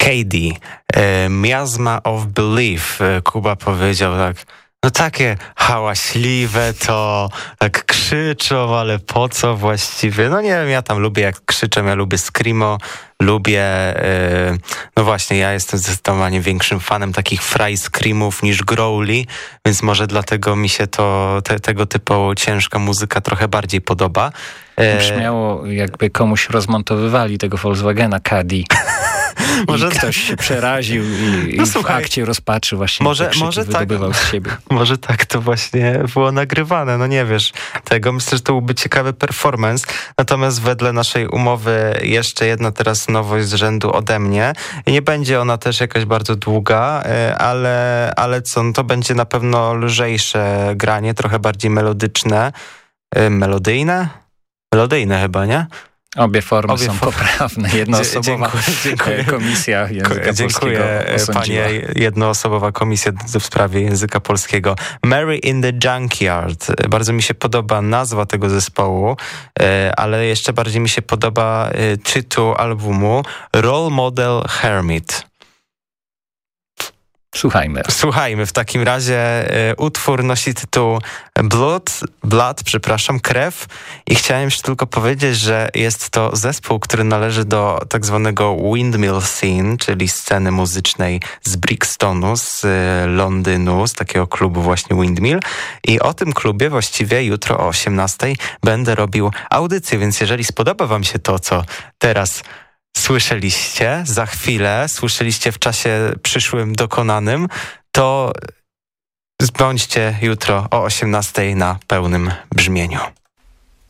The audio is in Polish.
KD, Miasma of Belief. Kuba powiedział tak, no takie hałaśliwe to, tak krzyczą, ale po co właściwie? No nie wiem, ja tam lubię jak krzyczą, ja lubię screamo, lubię, no właśnie, ja jestem zdecydowanie większym fanem takich fry screamów niż growli, więc może dlatego mi się tego typu ciężka muzyka trochę bardziej podoba. Brzmiało, jakby komuś rozmontowywali tego Volkswagena Caddy. Może ktoś się przeraził i no, w akcie rozpaczy właśnie może wydobywał z siebie. Może tak to właśnie było nagrywane, no nie wiesz tego. Myślę, że to byłby ciekawy performance. Natomiast wedle naszej umowy jeszcze jedna teraz nowość z rzędu ode mnie. Nie będzie ona też jakaś bardzo długa, ale co, no to będzie na pewno lżejsze granie, trochę bardziej melodyczne. Melodyjne? Melodyjne chyba, nie? Obie formy są poprawne. Jednoosobowa komisja języka polskiego osądziła. Panie jednoosobowa komisja w sprawie języka polskiego. Mary in the Junkyard. Bardzo mi się podoba nazwa tego zespołu, ale jeszcze bardziej mi się podoba tytuł albumu Role Model Hermit. Słuchajmy. W takim razie utwór nosi tytuł Krew i chciałem jeszcze tylko powiedzieć, że jest to zespół, który należy do tak zwanego windmill scene, czyli sceny muzycznej z Brixtonu, z Londynu, z takiego klubu właśnie Windmill i o tym klubie właściwie jutro o 18:00 będę robił audycję, więc jeżeli spodoba wam się to, co teraz słyszeliście, za chwilę, słyszeliście w czasie przyszłym dokonanym, to bądźcie jutro o 18:00 na pełnym brzmieniu.